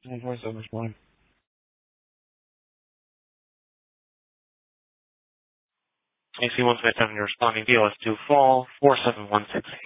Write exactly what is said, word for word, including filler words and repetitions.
My voiceover's one. A C one five seven, you're responding. D L S two fall, four seven one six